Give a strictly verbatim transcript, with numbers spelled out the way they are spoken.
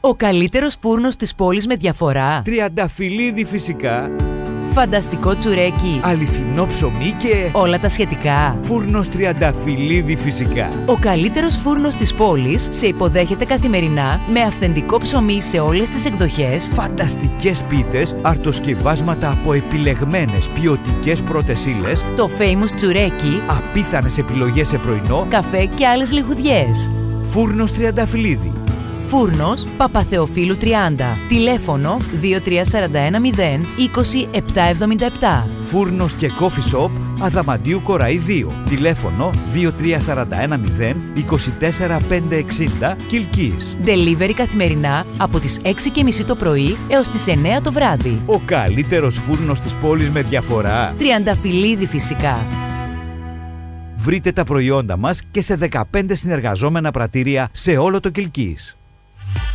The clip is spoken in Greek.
Ο καλύτερος φούρνος της πόλης με διαφορά. Τριανταφυλλίδη φυσικά. Φανταστικό τσουρέκι. Αληθινό ψωμί και όλα τα σχετικά. Φούρνος Τριανταφυλλίδη φυσικά. Ο καλύτερος φούρνος της πόλης σε υποδέχεται καθημερινά με αυθεντικό ψωμί σε όλες τις εκδοχές. Φανταστικές πίτες, αρτοσκευάσματα από επιλεγμένες ποιοτικές πρώτες ύλες. Το famous τσουρέκι. Απίθανες επιλογές σε πρωινό, καφέ και άλλες λιχουδιές. Φούρνος Τριανταφυλλίδη. Φούρνος Παπαθεοφίλου τριάντα. Τηλέφωνο δύο τρία τέσσερα ένα μηδέν είκοσι επτά εβδομήντα επτά. Φούρνος και coffee shop Αδαμαντίου Κοραή δύο. Τηλέφωνο δύο τρία τέσσερα ένα μηδέν είκοσι τέσσερα πεντακόσια εξήντα Κιλκής. Delivery καθημερινά από τις έξι και μισή το πρωί έως τις εννέα το βράδυ. Ο καλύτερος φούρνος της πόλης με διαφορά. Τριανταφυλλίδη φυσικά. Βρείτε τα προϊόντα μας και σε δεκαπέντε συνεργαζόμενα πρατήρια σε όλο το Κιλκής.